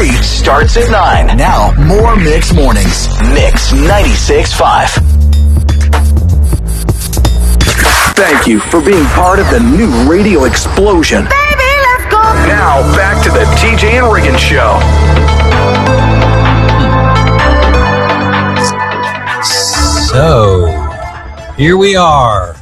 free starts at 9. Now, more Mix Mornings. Mix 96.5. Thank you for being part of the new radio explosion. Baby, let's go. Now, back to the TJ and Riggin Show. So, here we are.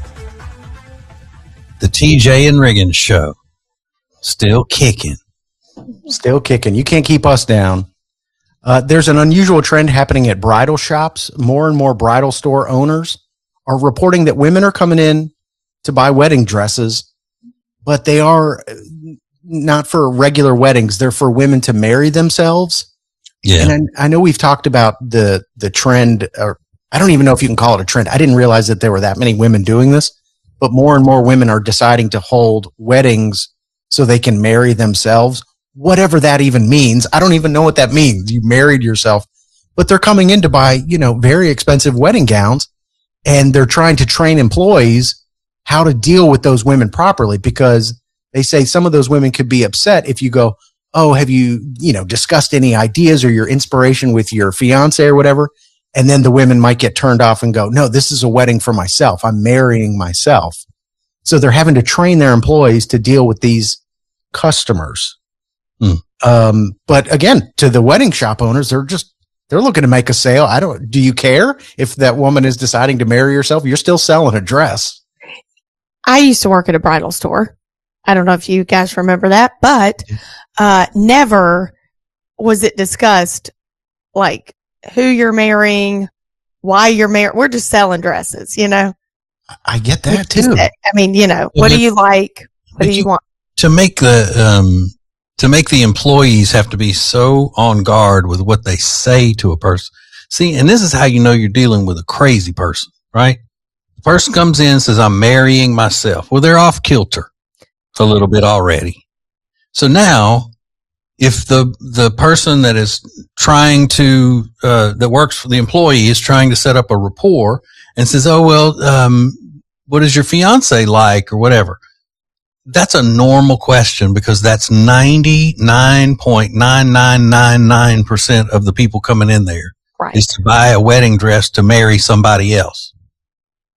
The TJ and Riggin Show. Still kicking. Still kicking. You can't keep us down. There's an unusual trend happening at bridal shops. More and more bridal store owners are reporting that women are coming in to buy wedding dresses, but they are not for regular weddings. They're for women to marry themselves. Yeah. And I know we've talked about the trend, or I don't even know if you can call it a trend. I didn't realize that there were that many women doing this, but more and more women are deciding to hold weddings so they can marry themselves. Whatever that even means. I don't even know what that means. You married yourself, but they're coming in to buy, very expensive wedding gowns, and they're trying to train employees how to deal with those women properly, because they say some of those women could be upset if you go, oh, have you, discussed any ideas or your inspiration with your fiance or whatever? And then the women might get turned off and go, no, this is a wedding for myself. I'm marrying myself. So they're having to train their employees to deal with these customers. But again, to the wedding shop owners, they're looking to make a sale. Do you care if that woman is deciding to marry herself? You're still selling a dress. I used to work at a bridal store. I don't know if you guys remember that, but never was it discussed like who you're marrying, why you're married. We're just selling dresses, I get that too. What do you like? What do you want? To make the employees have to be so on guard with what they say to a person. See, and this is how you know you're dealing with a crazy person, right? The person comes in and says, I'm marrying myself. Well, they're off kilter a little bit already. So now, if the person that is trying to, that works for the employee is trying to set up a rapport and says, oh, well, what is your fiance like or whatever? That's a normal question, because that's 99.9999% of the people coming in there is to buy a wedding dress to marry somebody else.